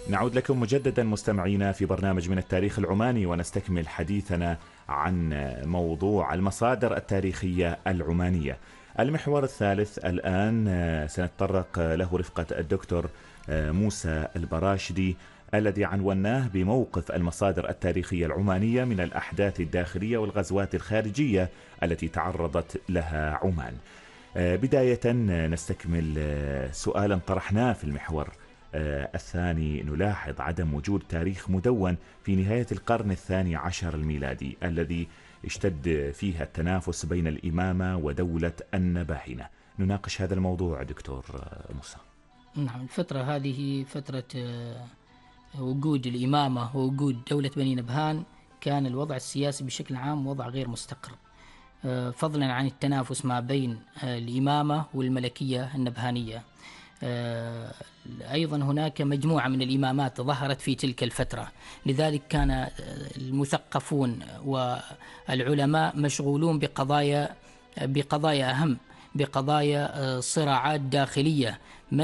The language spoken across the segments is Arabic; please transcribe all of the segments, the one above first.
نعود لكم مجددا مستمعينا في برنامج من التاريخ العماني، ونستكمل حديثنا عن موضوع المصادر التاريخية العمانية. المحور الثالث الآن سنتطرق له رفقة الدكتور موسى البراشدي، الذي عنوناه بموقف المصادر التاريخية العمانية من الأحداث الداخلية والغزوات الخارجية التي تعرضت لها عمان. بداية نستكمل سؤالا طرحناه في المحور الثاني. نلاحظ عدم وجود تاريخ مدون في نهاية القرن الثاني عشر الميلادي الذي اشتد فيها التنافس بين الإمامة ودولة النباهنة. نناقش هذا الموضوع دكتور موسى. نعم، الفترة هذه فترة وجود الإمامة ووجود دولة بني نبهان، كان الوضع السياسي بشكل عام وضع غير مستقر، فضلا عن التنافس ما بين الإمامة والملكية النبهانية. أيضا هناك مجموعة من الإمامات ظهرت في تلك الفترة، لذلك كان المثقفون والعلماء مشغولون بقضايا أهم، بقضايا صراعات داخلية،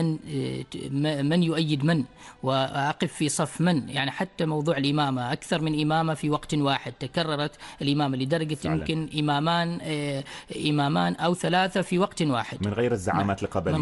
من يؤيد من وأقف في صف من. يعني حتى موضوع الإمامة، أكثر من إمامة في وقت واحد تكررت الإمامة لدرجة يمكن إمامان أو ثلاثة في وقت واحد، من غير الزعامات القبلية،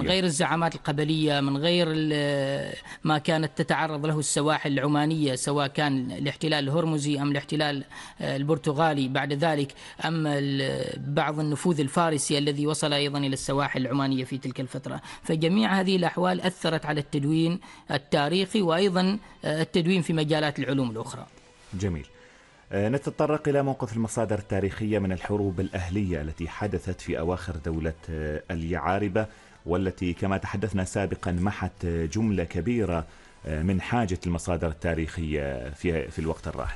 من غير ما كانت تتعرض له السواحل العمانية، سواء كان الاحتلال الهرمزي أم الاحتلال البرتغالي بعد ذلك، أم بعض النفوذ الفارسي الذي وصل أيضا إلى السواحل العمانية في تلك الفترة. فجميع هذه الأحوال أثرت على التدوين التاريخي وأيضا التدوين في مجالات العلوم الأخرى. جميل. نتطرق إلى موقف المصادر التاريخية من الحروب الأهلية التي حدثت في أواخر دولة اليعاربة، والتي كما تحدثنا سابقا محت جملة كبيرة من حاجة المصادر التاريخية في الوقت الراهن.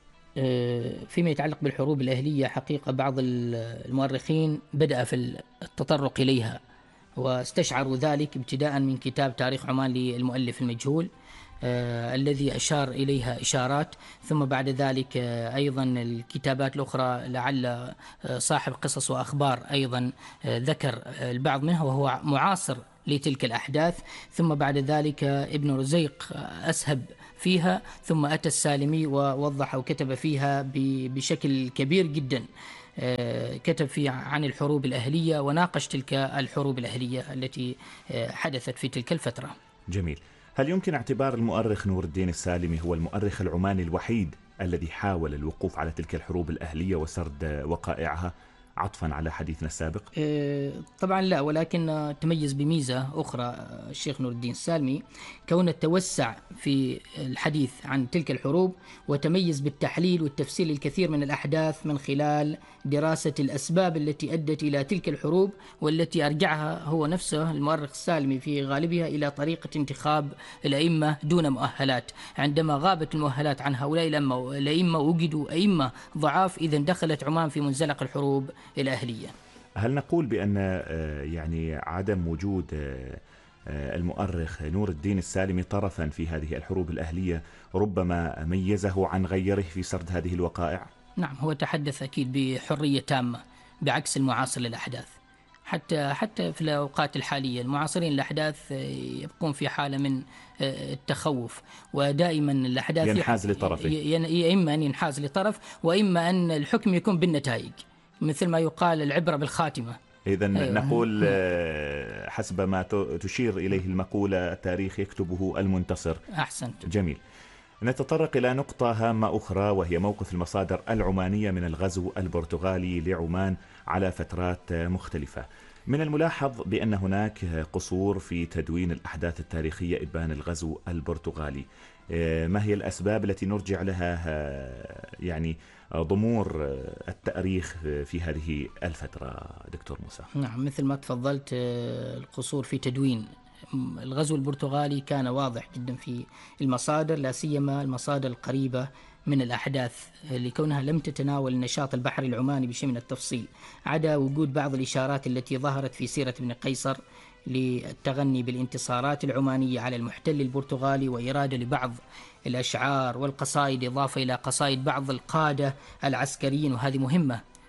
فيما يتعلق بالحروب الأهلية، حقيقة بعض المؤرخين بدأ في التطرق إليها، واستشعروا ذلك ابتداء من كتاب تاريخ عمان للمؤلف المجهول الذي أشار إليها إشارات، ثم بعد ذلك أيضا الكتابات الأخرى لعل صاحب قصص وأخبار أيضا ذكر البعض منها وهو معاصر لتلك الأحداث، ثم بعد ذلك ابن رزيق أسهب فيها، ثم أتى السالمي ووضح وكتب فيها بشكل كبير جدا، كتب فيه عن الحروب الأهلية وناقش تلك الحروب الأهلية التي حدثت في تلك الفترة. جميل. هل يمكن اعتبار المؤرخ نور الدين السالمي هو المؤرخ العماني الوحيد الذي حاول الوقوف على تلك الحروب الأهلية وسرد وقائعها، عطفا على حديثنا السابق؟ طبعا لا، ولكن تميز بميزة أخرى الشيخ نور الدين السالمي، كونه توسع في الحديث عن تلك الحروب، وتميز بالتحليل والتفسير الكثير من الأحداث من خلال دراسة الأسباب التي أدت إلى تلك الحروب، والتي أرجعها هو نفسه المؤرخ السالمي في غالبها إلى طريقة انتخاب الأئمة دون مؤهلات. عندما غابت المؤهلات عن هؤلاء الأئمة وجدوا أئمة ضعاف، إذن دخلت عمان في منزلق الحروب الأهلية. هل نقول بأن يعني عدم وجود المؤرخ نور الدين السالمي طرفا في هذه الحروب الأهلية ربما ميزه عن غيره في سرد هذه الوقائع؟ نعم، هو تحدث أكيد بحرية تامة بعكس المعاصر للأحداث. حتى في الأوقات الحالية المعاصرين الأحداث يبقون في حالة من التخوف، ودائما الأحداث ينحاز لطرفه، إما أن ينحاز لطرف، وإما أن الحكم يكون بالنتائج، مثل ما يقال العبرة بالخاتمة. إذن نقول حسب ما تشير إليه المقولة: التاريخ يكتبه المنتصر. أحسنت. جميل. نتطرق إلى نقطة هامة أخرى، وهي موقف المصادر العمانية من الغزو البرتغالي لعمان على فترات مختلفة. من الملاحظ بأن هناك قصور في تدوين الأحداث التاريخية إبان الغزو البرتغالي. ما هي الأسباب التي نرجع لها يعني ضمور التاريخ في هذه الفترة دكتور موسى؟ نعم، مثل ما تفضلت، القصور في تدوين الغزو البرتغالي كان واضح جدا في المصادر، لا سيما المصادر القريبة من الأحداث، لكونها لم تتناول النشاط البحري العماني بشيء من التفصيل، عدا وجود بعض الإشارات التي ظهرت في سيرة ابن قيصر للتغني بالانتصارات العمانية على المحتل البرتغالي، وإرادة لبعض الأشعار والقصائد، إضافة إلى قصائد بعض القادة العسكريين، وهذه مهمة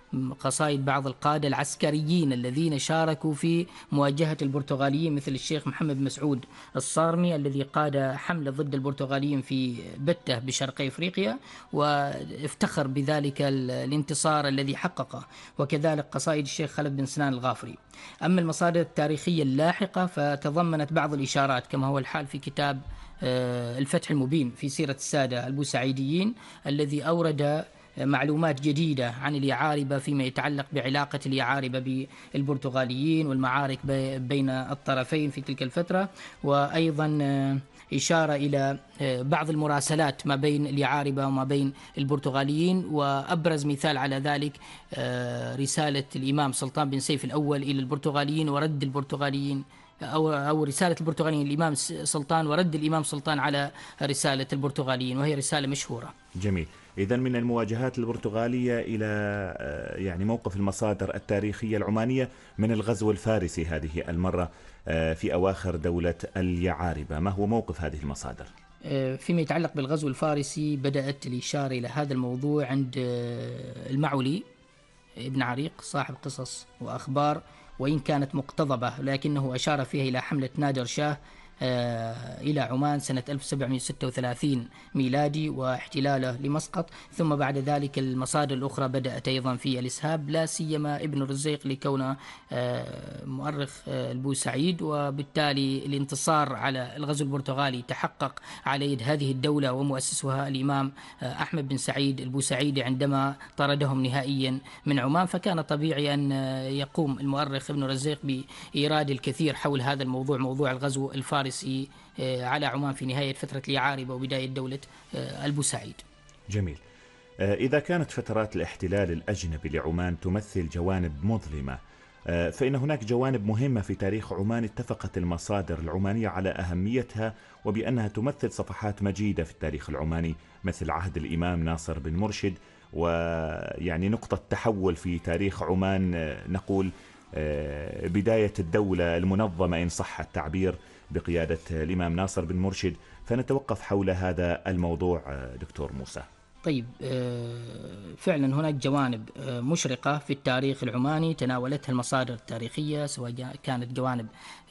قصائد بعض القادة العسكريين الذين شاركوا في مواجهة البرتغاليين، مثل الشيخ محمد مسعود الصارمي الذي قاد حملة ضد البرتغاليين في بتة بشرقي أفريقيا، وافتخر بذلك الانتصار الذي حققه، وكذلك قصائد الشيخ خلف بن سنان الغافري. أما المصادر التاريخية اللاحقة فتضمنت بعض الإشارات كما هو الحال في كتاب الفتح المبين في سيرة السادة البوسعيديين، الذي أورد معلومات جديدة عن اليعاربة فيما يتعلق بعلاقة اليعاربة بالبرتغاليين والمعارك بين الطرفين في تلك الفترة، وأيضا إشارة إلى بعض المراسلات ما بين اليعاربة وما بين البرتغاليين. وأبرز مثال على ذلك رسالة الإمام سلطان بن سيف الأول إلى البرتغاليين ورد البرتغاليين، أو رسالة البرتغاليين الإمام سلطان ورد الإمام سلطان على رسالة البرتغاليين، وهي رسالة مشهورة. جميل. إذا من المواجهات البرتغالية إلى يعني موقف المصادر التاريخية العمانية من الغزو الفارسي هذه المرة في أواخر دولة اليعاربة، ما هو موقف هذه المصادر؟ فيما يتعلق بالغزو الفارسي بدأت الإشارة إلى هذا الموضوع عند المعولي ابن عريق صاحب قصص وأخبار، وإن كانت مقتضبة لكنه أشار فيها إلى حملة نادر شاه إلى عمان سنة 1736 ميلادي واحتلاله لمسقط. ثم بعد ذلك المصادر الأخرى بدأت أيضا في الإسهاب، لا سيما ابن الرزيق لكونه مؤرخ البوسعيد، وبالتالي الانتصار على الغزو البرتغالي تحقق على يد هذه الدولة ومؤسسها الإمام أحمد بن سعيد البوسعيدي عندما طردهم نهائيا من عمان. فكان طبيعي أن يقوم المؤرخ ابن الرزيق بإيراد الكثير حول هذا الموضوع، موضوع الغزو الفارسي على عمان في نهاية فترة اليعاربة وبداية دولة البوسعيد. جميل. إذا كانت فترات الاحتلال الأجنبي لعمان تمثل جوانب مظلمة، فإن هناك جوانب مهمة في تاريخ عمان اتفقت المصادر العمانية على أهميتها وبأنها تمثل صفحات مجيدة في التاريخ العماني، مثل عهد الإمام ناصر بن مرشد، ويعني نقطة تحول في تاريخ عمان، نقول بداية الدولة المنظمة إن صح التعبير بقيادة الإمام ناصر بن مرشد. فنتوقف حول هذا الموضوع دكتور موسى. طيب، فعلا هناك جوانب مشرقة في التاريخ العماني تناولتها المصادر التاريخية، سواء كانت جوانب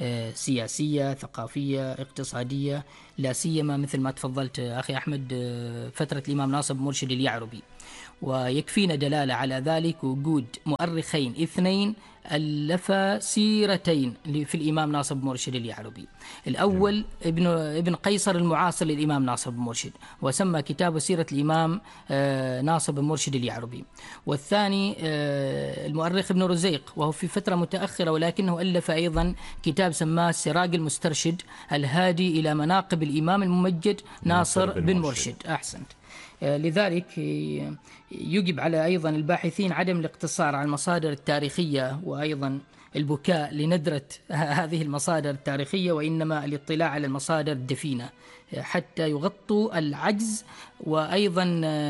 سياسية، ثقافية، اقتصادية، لا سيما مثل ما تفضلت أخي أحمد فترة الإمام ناصر بن مرشد اليعربي. ويكفينا دلالة على ذلك وجود مؤرخين اثنين ألفا سيرتين في الإمام ناصر بن مرشد اليعربي. الأول ابن قيصر المعاصر للإمام ناصر بن مرشد، وسمى كتابه سيرة الإمام ناصر بن مرشد اليعربي. والثاني المؤرخ ابن رزيق، وهو في فترة متأخرة، ولكنه ألف أيضا كتاب سماه سراج المسترشد الهادي إلى مناقب الإمام الممجد ناصر بن مرشد. أحسنت. لذلك يجب على أيضا الباحثين عدم الاقتصار على المصادر التاريخية وأيضا البكاء لندرة هذه المصادر التاريخية، وإنما الاطلاع على المصادر الدفينة حتى يغطوا العجز وأيضا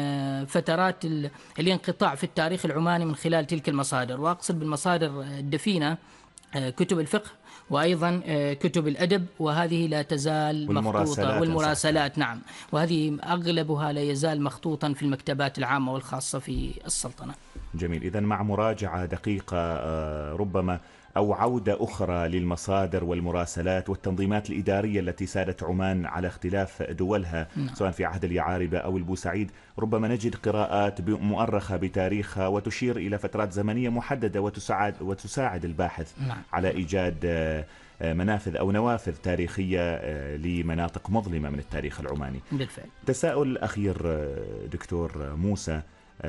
فترات الانقطاع في التاريخ العماني من خلال تلك المصادر. وأقصد بالمصادر الدفينة كتب الفقه وأيضا كتب الأدب، وهذه لا تزال مخطوطة، والمراسلات نعم، وهذه أغلبها لا يزال مخطوطا في المكتبات العامة والخاصة في السلطنة. جميل. إذن مع مراجعة دقيقة ربما أو عودة أخرى للمصادر والمراسلات والتنظيمات الإدارية التي سادت عمان على اختلاف دولها سواء في عهد اليعاربة أو البوسعيد، ربما نجد قراءات مؤرخة بتاريخها وتشير إلى فترات زمنية محددة وتساعد الباحث على إيجاد منافذ أو نوافذ تاريخية لمناطق مظلمة من التاريخ العماني. بالفعل. تساؤل أخير دكتور موسى،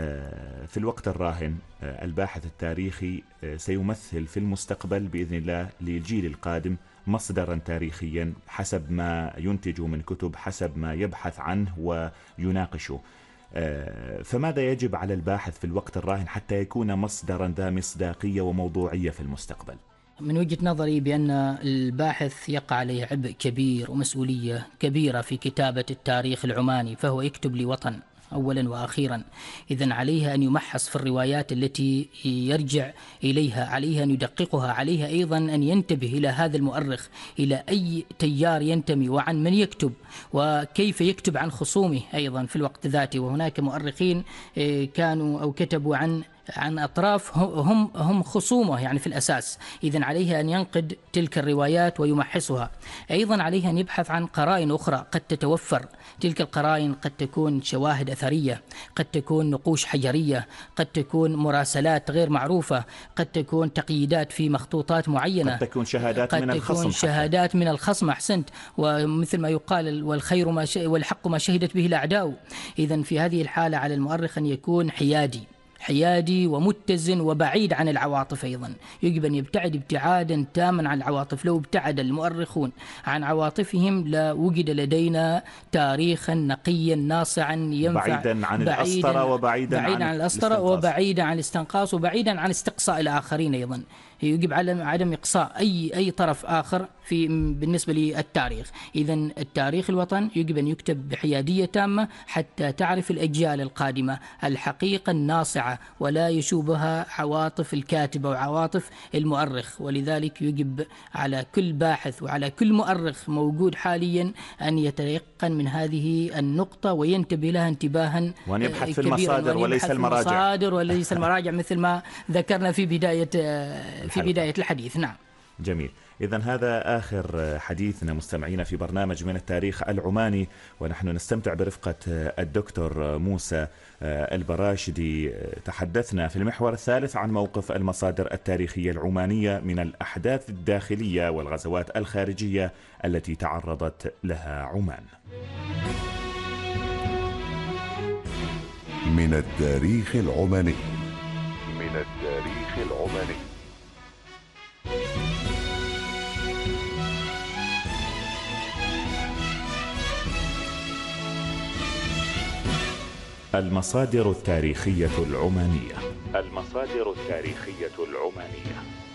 في الوقت الراهن الباحث التاريخي سيمثل في المستقبل بإذن الله للجيل القادم مصدرا تاريخيا حسب ما ينتج من كتب، حسب ما يبحث عنه ويناقشه. فماذا يجب على الباحث في الوقت الراهن حتى يكون مصدرا ذا مصداقية وموضوعية في المستقبل؟ من وجهة نظري بأن الباحث يقع عليه عبء كبير ومسؤولية كبيرة في كتابة التاريخ العماني، فهو يكتب لوطن أولا وأخيرا. إذن عليها أن يمحص في الروايات التي يرجع إليها، عليها أن يدققها، عليها أيضا أن ينتبه إلى هذا المؤرخ، إلى أي تيار ينتمي وعن من يكتب وكيف يكتب عن خصومه أيضا في الوقت ذاته. وهناك مؤرخين كانوا أو كتبوا عن عن أطراف هم خصومه يعني في الأساس. إذن عليه أن ينقد تلك الروايات ويمحصها. أيضا عليه أن يبحث عن قرائن أخرى قد تتوفر. تلك القرائن قد تكون شواهد أثرية، قد تكون نقوش حجرية، قد تكون مراسلات غير معروفة، قد تكون تقييدات في مخطوطات معينة، قد تكون شهادات من الخصم، قد تكون شهادات من الخصم. أحسنت. ومثل ما يقال والخير والحق ما شهدت به الأعداء. إذن في هذه الحالة على المؤرخ أن يكون حيادي ومتزن وبعيد عن العواطف. أيضا يجب أن يبتعد ابتعادا تاما عن العواطف. لو ابتعد المؤرخون عن عواطفهم لوجد لدينا تاريخا نقيا ناصعا ينفع، بعيدا عن الأسطرة وبعيدا عن الأسطرة وبعيدا عن الاستنقاص وبعيدا عن استقصاء الآخرين. أيضا يجب على عدم إقصاء أي طرف آخر بالنسبة للتاريخ. إذن التاريخ الوطن يجب أن يكتب بحيادية تامة حتى تعرف الأجيال القادمة الحقيقة الناصعة ولا يشوبها عواطف الكاتب أو عواطف المؤرخ. ولذلك يجب على كل باحث وعلى كل مؤرخ موجود حاليا أن يتيقن من هذه النقطة وينتبه لها انتباها وأن يبحث في المصادر وليس المراجع مثل ما ذكرنا في بداية الحديث. نعم. جميل. إذن هذا آخر حديثنا مستمعينا في برنامج من التاريخ العماني، ونحن نستمتع برفقة الدكتور موسى البراشدي. تحدثنا في المحور الثالث عن موقف المصادر التاريخية العمانية من الأحداث الداخلية والغزوات الخارجية التي تعرضت لها عمان. من التاريخ العماني. المصادر التاريخية العمانية. المصادر التاريخية العمانية